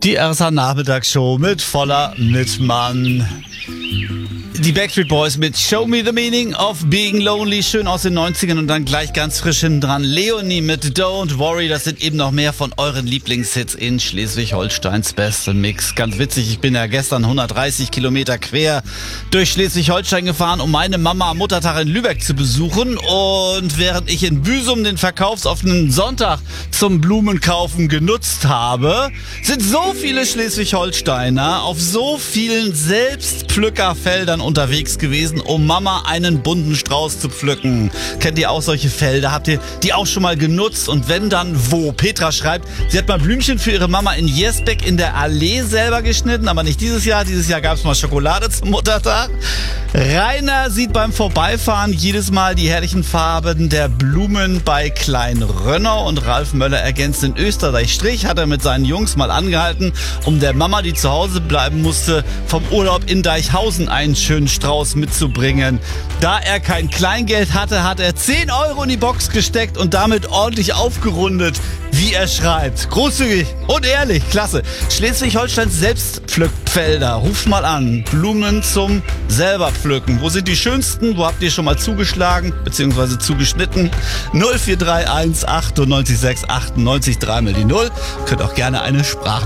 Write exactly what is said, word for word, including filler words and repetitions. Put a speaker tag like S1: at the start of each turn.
S1: Die R S A-Nachmittagsshow mit Voller Mittmann. Die Backstreet Boys mit Show Me the Meaning of Being Lonely, schön aus den neunzigern, und dann gleich ganz frisch hinten dran Leonie mit Don't Worry. Das sind eben noch mehr von euren Lieblingshits in Schleswig-Holsteins Beste Mix. Ganz witzig, ich bin ja gestern hundertdreißig Kilometer quer durch Schleswig-Holstein gefahren, um meine Mama am Muttertag in Lübeck zu besuchen, und während ich in Büsum den verkaufsoffenen Sonntag zum Blumenkaufen genutzt habe, sind so viele Schleswig-Holsteiner auf so vielen Selbstpflückerfeldern unterwegs gewesen, um Mama einen bunten Strauß zu pflücken. Kennt ihr auch solche Felder? Habt ihr die auch schon mal genutzt? Und wenn, dann wo? Petra schreibt, sie hat mal Blümchen für ihre Mama in Jersbeck in der Allee selber geschnitten, aber nicht dieses Jahr. Dieses Jahr gab es mal Schokolade zum Muttertag. Rainer sieht beim Vorbeifahren jedes Mal die herrlichen Farben der Blumen bei Klein Rönner, und Ralf Möller ergänzt, in Österreich-Strich hat er mit seinen Jungs mal angehalten, um der Mama, die zu Hause bleiben musste, vom Urlaub in Deichhausen einen schönen Strauß mitzubringen. Da er kein Kleingeld hatte, hat er zehn Euro in die Box gesteckt und damit ordentlich aufgerundet, wie er schreibt. Großzügig und ehrlich, klasse. Schleswig-Holsteins Selbstpflückfelder, ruft mal an. Blumen zum selber pflücken. Wo sind die schönsten? Wo habt ihr schon mal zugeschlagen bzw. zugeschnitten? null vier drei eins achtundneunzig sechs achtundneunzig, dreimal die null. Könnt auch gerne eine Sprache